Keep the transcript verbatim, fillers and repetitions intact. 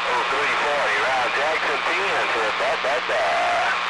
three forty, round Jackson ten, said bye bye bye.